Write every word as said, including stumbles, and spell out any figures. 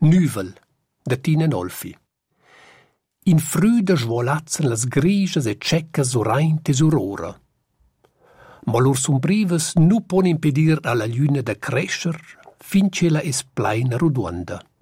Nüvel, da Tina Nolfi. In früda svolazzan las grigias e ceccas surainte surora. Ma lor sombrivas nu pon impedir alla luna da crescer fin che la es plaina roduanda.